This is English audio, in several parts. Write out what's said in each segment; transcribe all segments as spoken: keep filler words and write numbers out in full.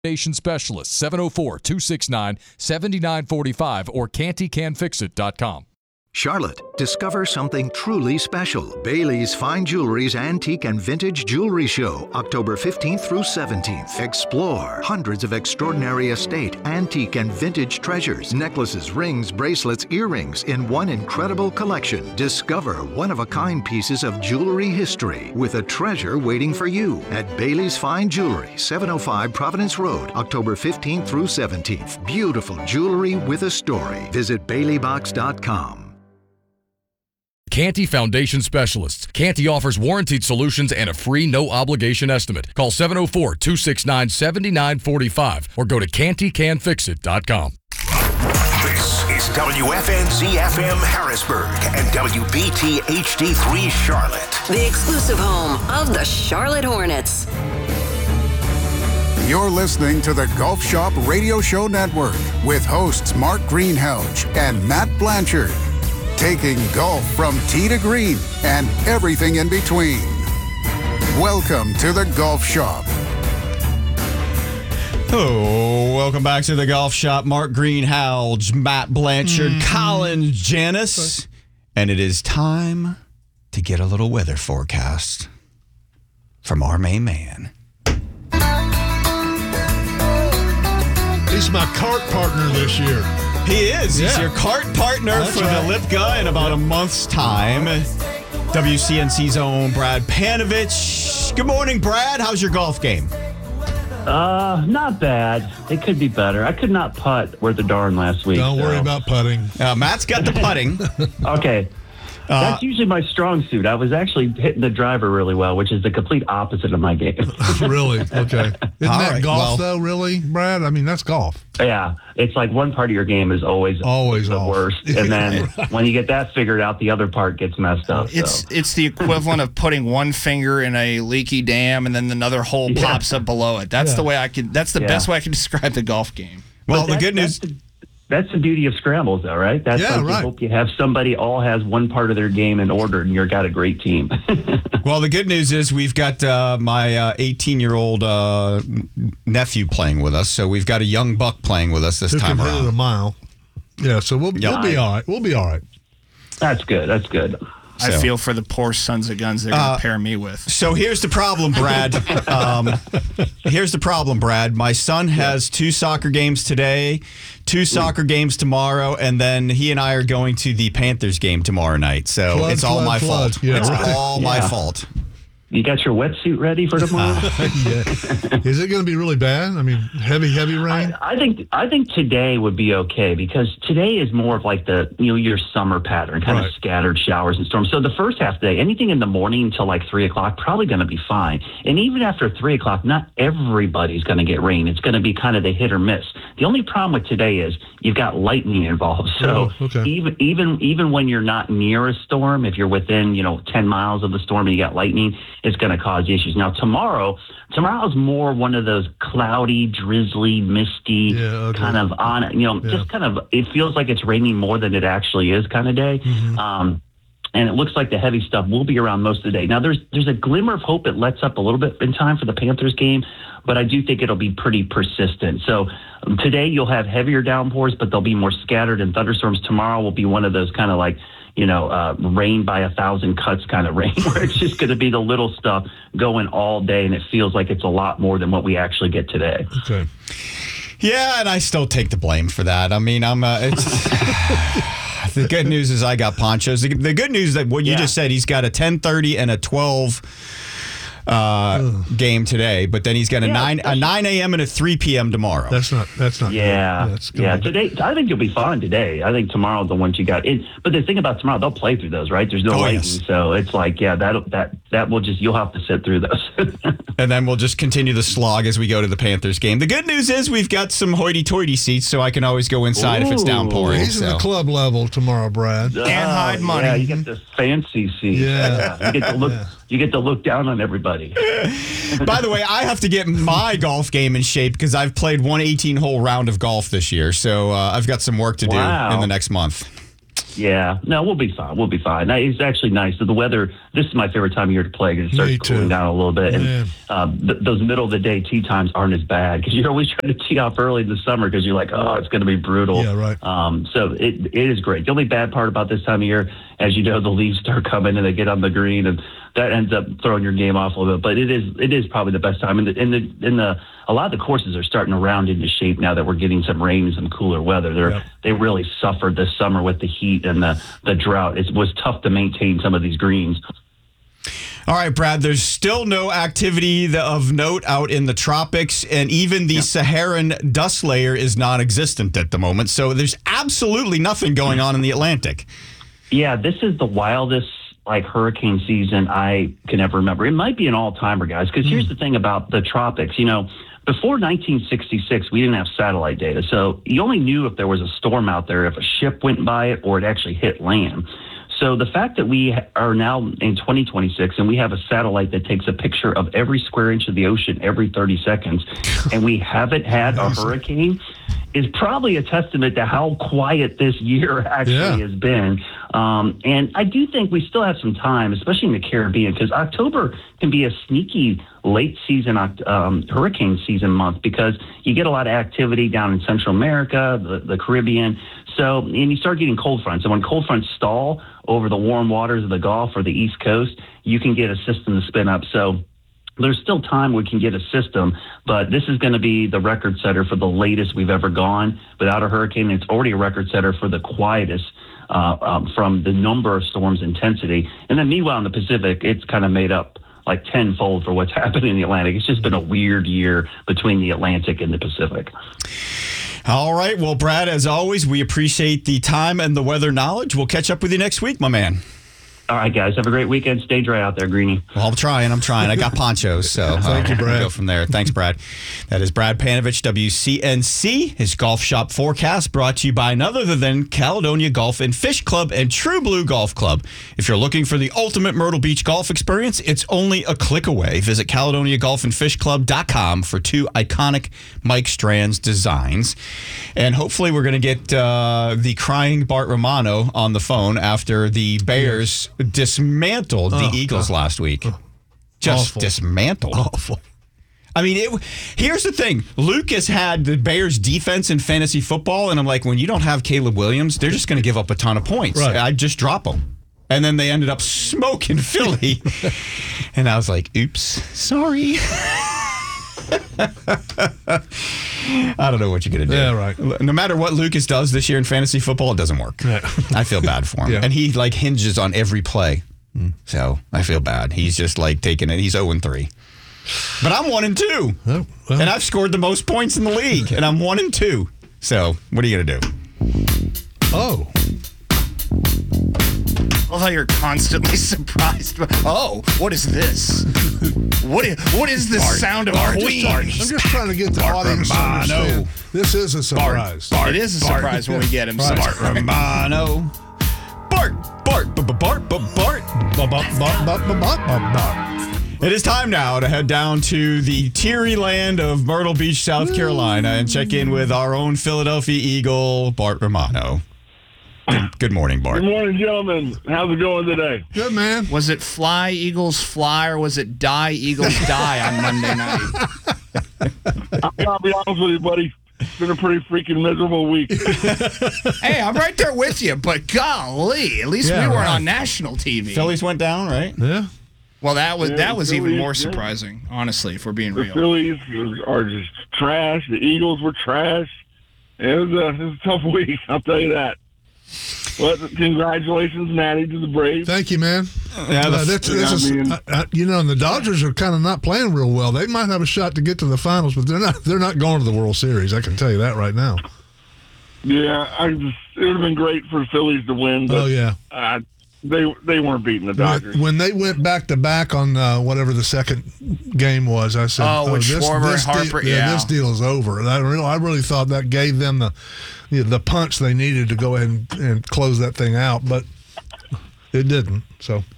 Foundation Specialist, seven oh four, two six nine, seven nine four five or canty can fix it dot com. Charlotte, discover something truly special. Bailey's Fine Jewelry's Antique and Vintage Jewelry Show, October fifteenth through seventeenth. Explore hundreds of extraordinary estate, antique, and vintage treasures, necklaces, rings, bracelets, earrings in one incredible collection. Discover one-of-a-kind pieces of jewelry history with a treasure waiting for you at Bailey's Fine Jewelry, seven oh five Providence Road, October fifteenth through seventeenth. Beautiful jewelry with a story. Visit Bailey Box dot com. Canty Foundation Specialists. Canty offers warranted solutions and a free no-obligation estimate. Call seven oh four, two six nine, seven nine four five or go to canty can fix it dot com. This is W F N Z F M Harrisburg and W B T H D three Charlotte. The exclusive home of the Charlotte Hornets. You're listening to the Golf Shop Radio Show Network with hosts Mark Greenhalgh and Matt Blanchard. Taking golf from tee to green and everything in between. Welcome to the Golf Shop. Oh, welcome back to the Golf Shop. Mark Greenhalgh, Matt Blanchard, mm-hmm. Colin Janis. And it is time to get a little weather forecast from our main man. He's my cart partner this year. He is. He's yeah. your cart partner That's for right. the Lipka in about a month's time. W C N C's own Brad Panovich. Good morning, Brad. How's your golf game? Uh, not bad. It could be better. I could not putt worth a darn last week. Don't so. worry about putting. Uh, Matt's got the putting. Okay. Uh, That's usually my strong suit. I was actually hitting the driver really well, which is the complete opposite of my game. Really? Okay. Isn't All that right, golf, well, though, really, Brad? I mean, that's golf. Yeah. It's like one part of your game is always, always the off. worst. And then when you get that figured out, the other part gets messed up. It's so. it's the equivalent of putting one finger in a leaky dam and then another hole Yeah. pops up below it. That's Yeah. the way I can. That's the Yeah. best way I can describe the golf game. Well, But the good that's, news... That's the, that's the beauty of scrambles, though, right? That's Yeah, like right. you hope you have somebody all has one part of their game in order, and you've got a great team. Well, the good news is we've got uh, my uh, eighteen-year-old uh, nephew playing with us, so we've got a young buck playing with us this Who time can hit it a around. mile. Yeah, so we'll, Yeah. we'll be all right. We'll be all right. That's good. That's good. I So. feel for the poor sons of guns they're going to Uh, pair me with. So here's the problem, Brad. um, here's the problem, Brad. My son has two soccer games today, two soccer games tomorrow, and then he and I are going to the Panthers game tomorrow night. So Flood, it's all flood, my flood. fault. Yeah, it's right. all my Yeah. fault. You got your wetsuit ready for tomorrow? Yeah. Is it going to be really bad? I mean, heavy, heavy rain? I, I think I think today would be okay because today is more of like the you know your summer pattern, kind Right. of scattered showers and storms. So the first half of the day, anything in the morning until like three o'clock, probably going to be fine. And even after three o'clock, not everybody's going to get rain. It's going to be kind of the hit or miss. The only problem with today is you've got lightning involved. So Oh, okay. even even even when you're not near a storm, if you're within you know ten miles of the storm and you got lightning, it's going to cause issues. Now tomorrow, tomorrow's more one of those cloudy, drizzly, misty, Yeah, okay. kind of on, you know, Yeah. just kind of, it feels like it's raining more than it actually is kind of day. Mm-hmm. Um, and it looks like the heavy stuff will be around most of the day. Now there's there's a glimmer of hope it lets up a little bit in time for the Panthers game, but I do think it'll be pretty persistent. So um, today you'll have heavier downpours, but they'll be more scattered, and thunderstorms tomorrow will be one of those kind of like, you know, uh, rain by a thousand cuts kind of rain, where it's just going to be the little stuff going all day, and it feels like it's a lot more than what we actually get today. Okay. Yeah, and I still take the blame for that. I mean, I'm. Uh, it's, the good news is I got ponchos. The, the good news is that what you Yeah. just said, he's got a ten thirty and a twelve uh, game today, but then he's got a Yeah, nine a nine a.m. and a three p.m. tomorrow. That's not, that's not Yeah, good. That's yeah. gonna be- Today, I think you'll be fine today. I think tomorrow, the ones you got. It, but the thing about tomorrow, they'll play through those, right? There's no Oh, lightning, yes. so it's like, yeah, that that that will just you'll have to sit through those. And then we'll just continue the slog as we go to the Panthers game. The good news is we've got some hoity-toity seats, so I can always go inside if it's Ooh. downpouring. He's in so. the club level tomorrow, Brad. Oh, Can't hide money. Yeah, you get the fancy seat. Yeah. you get to look. Yeah. You get to look down on everybody. By the way, I have to get my golf game in shape because I've played one eighteen-hole round of golf this year, so uh, I've got some work to do Wow. in the next month. Yeah, no, we'll be fine. We'll be fine. Now, it's actually nice. So the weather, this is my favorite time of year to play because it starts Me cooling too. down a little bit. Yeah. And um, th- those middle of the day tee times aren't as bad because you're always trying to tee off early in the summer because you're like, oh, it's going to be brutal. Yeah, right. Um, so it it is great. The only bad part about this time of year, as you know, the leaves start coming and they get on the green, and that ends up throwing your game off a little bit. But it is it is probably the best time. And the, in the in the a lot of the courses are starting to round into shape now that we're getting some rain and some cooler weather. They're Yep. they really suffered this summer with the heat and the the drought. It was tough to maintain some of these greens. All right, Brad, there's still no activity th- of note out in the tropics, and even the Saharan dust layer is non-existent at the moment. So there's absolutely nothing going on in the Atlantic. Yeah, this is the wildest like hurricane season I can ever remember. It might be an all-timer, guys, because here's the thing about the tropics. You know, before nineteen sixty-six, we didn't have satellite data. So you only knew if there was a storm out there, if a ship went by it or it actually hit land. So the fact that we are now in twenty twenty-six and we have a satellite that takes a picture of every square inch of the ocean every thirty seconds, and we haven't had a hurricane, is probably a testament to how quiet this year actually Yeah. has been. Um, and I do think we still have some time, especially in the Caribbean, because October can be a sneaky late season um, hurricane season month because you get a lot of activity down in Central America, the, the Caribbean. So, and you start getting cold fronts. And when cold fronts stall over the warm waters of the Gulf or the East Coast, you can get a system to spin up. So there's still time we can get a system, but this is going to be the record setter for the latest we've ever gone without a hurricane. It's already a record setter for the quietest uh, um, from the number of storms intensity. And then meanwhile in the Pacific, it's kind of made up like tenfold for what's happened in the Atlantic. It's just been a weird year between the Atlantic and the Pacific. All right. Well, Brad, as always, we appreciate the time and the weather knowledge. We'll catch up with you next week, my man. All right, guys. Have a great weekend. Stay dry out there, Greenie. Well, I'm trying. I'm trying. I got ponchos, so Thank you, Brad. We'll go from there. Thanks, Brad. That is Brad Panovich, W C N C. His golf shop forecast brought to you by none other than Caledonia Golf and Fish Club and True Blue Golf Club. If you're looking for the ultimate Myrtle Beach golf experience, it's only a click away. Visit Caledonia Golf and Fish Club dot com for two iconic Mike Strands designs. And hopefully we're going to get uh, the crying Bart Romano on the phone after the Bears dismantled the Oh, Eagles God. last week. Just Awful. dismantled. Awful. I mean, it, here's the thing. Lucas had the Bears defense in fantasy football, and I'm like, when you don't have Caleb Williams, they're just going to give up a ton of points. Right. I'd just drop them. And then they ended up smoking Philly. And I was like, oops, sorry. I don't know what you're going to do. Yeah, right. No matter what Lucas does this year in fantasy football, it doesn't work. Yeah. I feel bad for him. Yeah. And he like hinges on every play. So I feel bad. He's just like taking it. He's oh and three. But I'm one and two. Oh, well. And I've scored the most points in the league. And I'm one and two. So what are you going to do? Oh. I love how you're constantly surprised. By, oh, what is this? What is, what is this sound of I'm Queen? just, I'm just trying to get the audience to understand. This is a surprise. It is a surprise when we get him. Right. Bart Romano. Bart, Bart, Bart, Bart, Bart, Bart. Ba- ba- ba- ba- ba- ba- ba- ba. It is time now to head down to the teary land of Myrtle Beach, South Carolina, and check in with our own Philadelphia Eagle, Bart Romano. Good, good morning, Bart. Good morning, gentlemen. How's it going today? Good, man. Was it Fly Eagles Fly or was it Die Eagles Die on Monday night? I gotta be honest with you, buddy. It's been a pretty freaking miserable week. Hey, I'm right there with you, but golly, at least Yeah, we weren't right. on national T V. Phillies went down, right? Yeah. Well, that was Yeah, that was even Phillies, more yeah. surprising, honestly, if we're being The real. Phillies are just trash. The Eagles were trash. It was a, it was a tough week, I'll tell you that. But congratulations, Natty, to the Braves. Thank you, man. Yeah, the- Uh, that's, this is, I mean- uh, uh, you know, and the Dodgers are kind of not playing real well. They might have a shot to get to the finals, but they're not. They're not going to the World Series. I can tell you that right now. Yeah, I just it would have been great for the Phillies to win, but Oh yeah. uh, they they weren't beating the Dodgers. When, when they went back to back on uh, whatever the second game was, I said, Oh, with this, Schwarber this and Harper, deal, yeah. this deal is over." And I really, I really thought that gave them the you know, the punch they needed to go ahead and, and close that thing out, but it didn't. So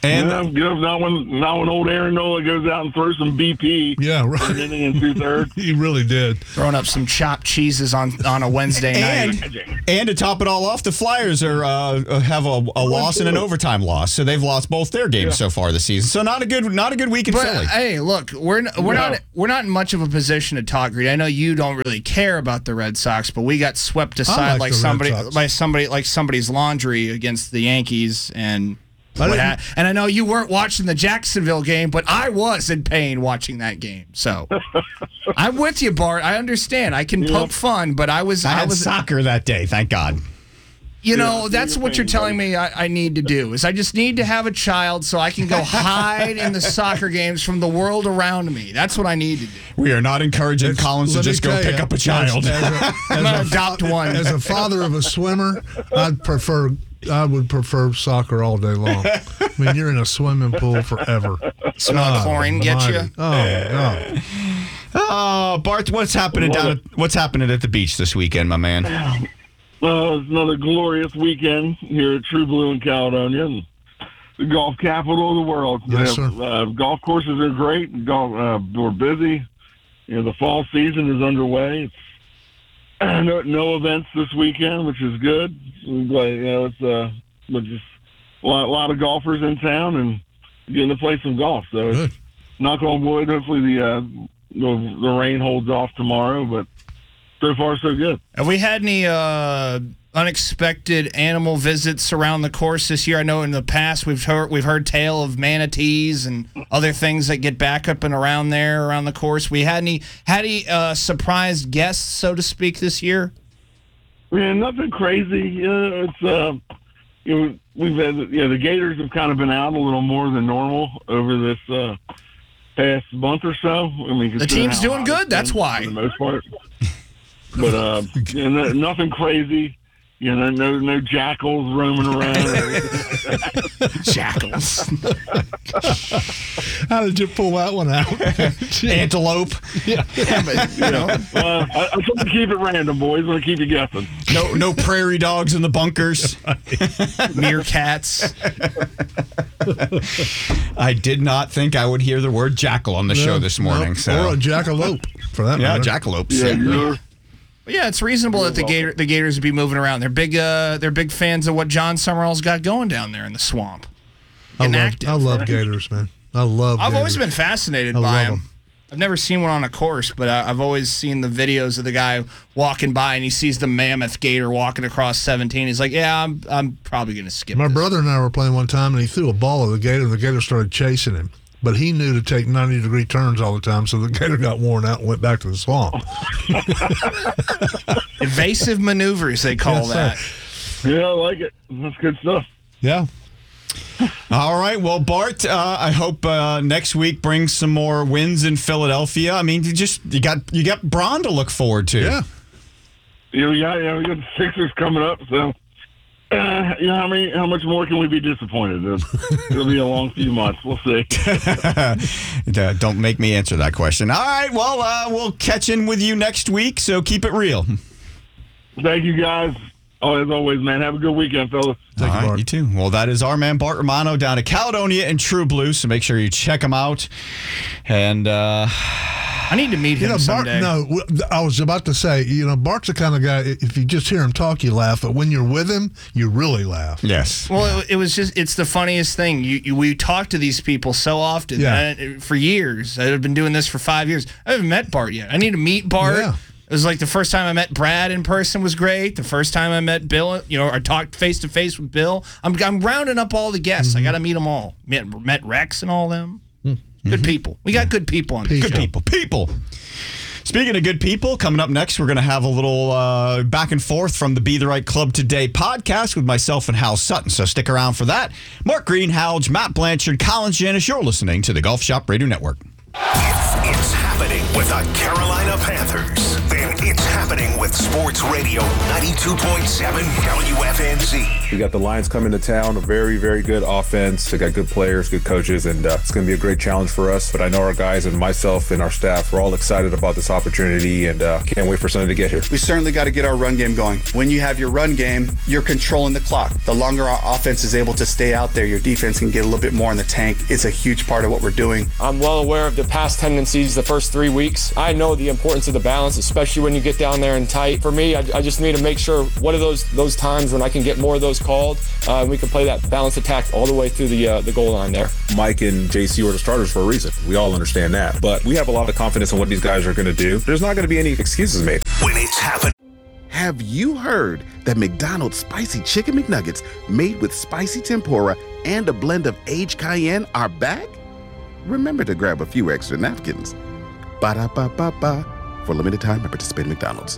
And yeah, yeah, now when now when old Aaron Nola goes out and throws some B P, yeah, right, an inning and two thirds, he really did. Throwing up some chopped cheeses on, on a Wednesday and, night. And to top it all off, the Flyers are uh, have a, a loss and an overtime loss, so they've lost both their games yeah. so far this season. So not a good not a good week in but, Philly. Hey, look, we're n- we're no. not we're not in much of a position to talk. Reed. I know you don't really care about the Red Sox, but we got swept aside like like somebody Sox. by somebody like somebody's laundry against the Yankees and. What ha- and I know you weren't watching the Jacksonville game, but I was in pain watching that game. So I'm with you, Bart. I understand. I can yeah. poke fun, but I was I, I had was soccer that day. Thank God. You know, yeah, that's what you're telling me I, I need to do, is I just need to have a child so I can go hide in the soccer games from the world around me. That's what I need to do. We are not encouraging It's, Collins to just go pick you, up a child. As, as a, I'm going to adopt one. As a father of a swimmer, I'd prefer, I would prefer soccer all day long. I mean, you're in a swimming pool forever. Smell of chlorine get you? Oh, no. Oh, Bart, what's happening down? At, what's happening at the beach this weekend, my man? Well, it's another glorious weekend here at True Blue in Caledonia, and the golf capital of the world. Yes, They have, sir. Uh, golf courses are great. Golf, uh, we're busy. You know, the fall season is underway. It's, no, no events this weekend, which is good. But, you know, it's uh, we're just a lot, a lot of golfers in town and getting to play some golf. So, Good. knock on wood. Hopefully, the, uh, the the rain holds off tomorrow, but. So far, so good. Have we had any uh, unexpected animal visits around the course this year? I know in the past we've heard we've heard tale of manatees and other things that get back up and around there around the course. We had any had any uh, surprised guests, so to speak, this year? Yeah, nothing crazy. You know, it's uh, you know, we've had yeah the Gators have kind of been out a little more than normal over this uh, past month or so. I mean, the team's doing good. That's why, for the most part. But uh, you know, nothing crazy. You know, no no jackals roaming around. Jackals. How did you pull that one out? Antelope. Yeah. Yeah, but, you know, uh, I, I'm trying to keep it random, boys. I'm going to keep you guessing. No, no prairie dogs in the bunkers. meerkats. I did not think I would hear the word jackal on the No, show this morning. no, So or a jackalope, for that yeah, matter. jackalopes. Yeah, you're, But yeah, it's reasonable that the Gator the Gators would be moving around. They're big. Uh, they're big fans of what John Summerall's got going down there in the swamp. I Getting love, active, I love right? Gators, man. I love I've Gators. always been fascinated I by love him. 'em. I've never seen one on a course, but I, I've always seen the videos of the guy walking by and he sees the mammoth gator walking across seventeen. He's like, "Yeah, I'm I'm probably gonna skip." My this. brother and I were playing one time, and he threw a ball at the gator, and the gator started chasing him. But he knew to take ninety-degree turns all the time, so the gator got worn out and went back to the swamp. Evasive maneuvers, they call Yes, that. yeah, I like it. That's good stuff. Yeah. All right. Well, Bart, uh, I hope uh, next week brings some more wins in Philadelphia. I mean, you just you got you got Braun to look forward to. Yeah. Yeah, we got, yeah, we got the Sixers coming up, so uh, you know how many, how much more can we be disappointed? It'll, it'll be a long few months. We'll see. Uh, Don't make me answer that question. All right. Well, uh, we'll catch in with you next week. So keep it real. Thank you, guys. Oh, as always, man. Have a good weekend, fellas. All you, right, Bart. you too. Well, that is our man Bart Romano down at Caledonia and True Blue. So make sure you check him out. And uh, I need to meet You him know, Bart, someday. no, w- I was about to say, you know, Bart's the kind of guy, if you just hear him talk, you laugh. But when you're with him, you really laugh. yes. Well, it, it was just, it's the funniest thing. You, you We talk to these people so often Yeah. uh, for years. I've been doing this for five years. I haven't met Bart yet. I need to meet Bart. Yeah. It was like the first time I met Brad in person was great. The first time I met Bill, you know, I talked face to face with Bill. I'm, I'm rounding up all the guests. Mm-hmm. I got to meet them all. Met, met Rex and all them. Good people. We got good people on this Good show. people. People. Speaking of good people, coming up next, we're going to have a little uh, back and forth from the Be the Right Club Today podcast with myself and Hal Sutton. So stick around for that. Mark Greenhalgh, Matt Blanchard, Collins Janis, you're listening to the Golf Shop Radio Network. If it's happening with the Carolina Panthers, then it's happening with Sports Radio ninety-two point seven W F N Z. We got the Lions coming to town, a very, very good offense. They got good players, good coaches, and uh, it's going to be a great challenge for us. But I know our guys and myself and our staff, we're all excited about this opportunity and uh, can't wait for Sunday to get here. We certainly got to get our run game going. When you have your run game, you're controlling the clock. The longer our offense is able to stay out there, your defense can get a little bit more in the tank. It's a huge part of what we're doing. I'm well aware of the past tendencies the first three weeks. I know the importance of the balance, especially when you get down there and tight. For me, I, I just need to make sure what are those those times when I can get more of those called, uh, and we can play that balanced attack all the way through the uh, the goal line there. Mike and J C were the starters for a reason. We all understand that. But we have a lot of confidence in what these guys are going to do. There's not going to be any excuses made. When it's happening. Have you heard that McDonald's Spicy Chicken McNuggets made with spicy tempura and a blend of aged cayenne are back? Remember to grab a few extra napkins. Ba-da-ba-ba-ba. For limited time at participating McDonald's.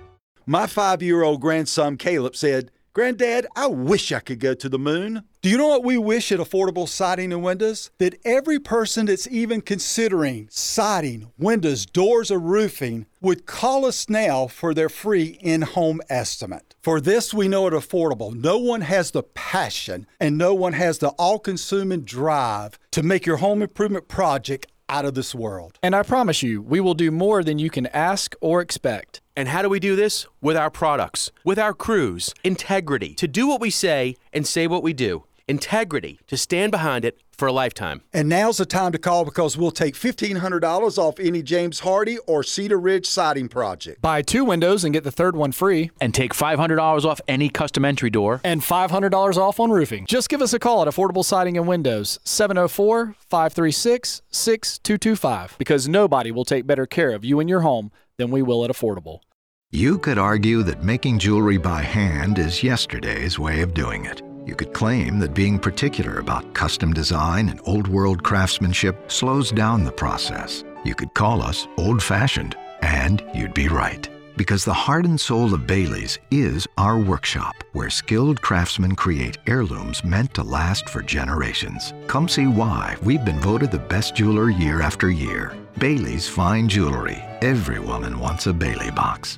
My five-year-old grandson Caleb said, "Granddad, I wish I could go to the moon." Do you know what we wish at Affordable Siding and Windows? That every person that's even considering siding, windows, doors, or roofing would call us now for their free in-home estimate. For this, we know at Affordable, no one has the passion and no one has the all-consuming drive to make your home improvement project out of this world. And I promise you, we will do more than you can ask or expect. And how do we do this? With our products, with our crews, integrity, to do what we say and say what we do. Integrity, to stand behind it for a lifetime. And now's the time to call because we'll take fifteen hundred dollars off any James Hardy or Cedar Ridge siding project. Buy two windows and get the third one free. And take five hundred dollars off any custom entry door. And five hundred dollars off on roofing. Just give us a call at Affordable Siding and Windows, seven oh four, five three six, six two two five, because nobody will take better care of you and your home than we will at Affordable. You could argue that making jewelry by hand is yesterday's way of doing it. You could claim that being particular about custom design and old-world craftsmanship slows down the process. You could call us old-fashioned, and you'd be right. Because the heart and soul of Bailey's is our workshop, where skilled craftsmen create heirlooms meant to last for generations. Come see why we've been voted the best jeweler year after year. Bailey's Fine Jewelry. Every woman wants a Bailey box.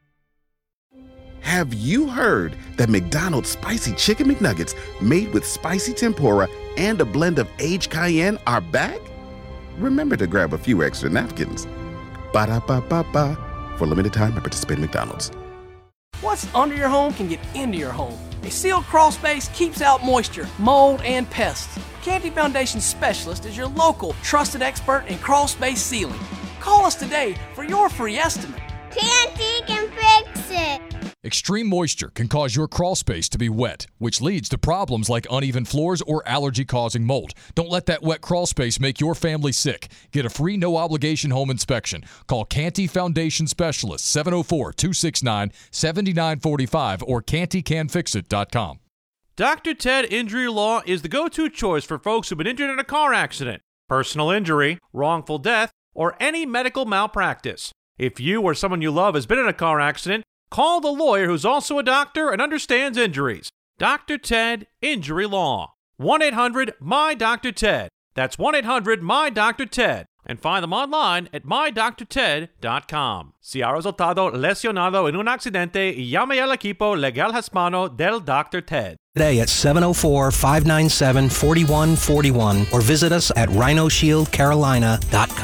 Have you heard that McDonald's Spicy Chicken McNuggets made with spicy tempura and a blend of aged cayenne are back? Remember to grab a few extra napkins. Ba-da-ba-ba-ba. For limited time at participating McDonald's. What's under your home can get into your home. A sealed crawl space keeps out moisture, mold, and pests. Canty Foundation Specialist is your local trusted expert in crawl space sealing. Call us today for your free estimate. Canty can fix it. Extreme moisture can cause your crawl space to be wet, which leads to problems like uneven floors or allergy-causing mold. Don't let that wet crawl space make your family sick. Get a free no-obligation home inspection. Call Canty Foundation Specialist, seven oh four, two six nine, seven nine four five or canty can fix it dot com. Doctor Ted Injury Law is the go-to choice for folks who've been injured in a car accident, personal injury, wrongful death, or any medical malpractice. If you or someone you love has been in a car accident, call the lawyer who's also a doctor and understands injuries. Doctor Ted Injury Law. one eight hundred M Y D R Ted. That's one eight hundred M Y D R Ted. And find them online at my doctor ted dot com. Si ha resultado lesionado en un accidente, llame al equipo legal hispano del Doctor Ted. Today at seven oh four, five nine seven, four one four one or visit us at rhino shield carolina dot com.